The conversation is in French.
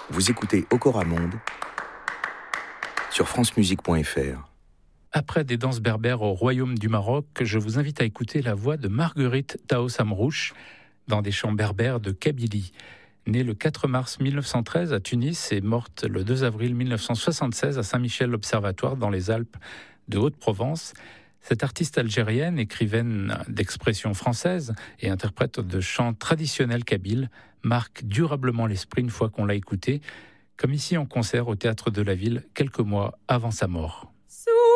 Vous écoutez Okora Monde sur francemusique.fr. Après des danses berbères au Royaume du Maroc, je vous invite à écouter la voix de Marguerite Taos Amrouche dans des chants berbères de Kabylie. Née le 4 mars 1913 à Tunis et morte le 2 avril 1976 à Saint-Michel-l'Observatoire dans les Alpes de Haute-Provence, cette artiste algérienne, écrivaine d'expression française et interprète de chants traditionnels kabyles, marque durablement l'esprit une fois qu'on l'a écoutée, comme ici en concert au Théâtre de la Ville quelques mois avant sa mort.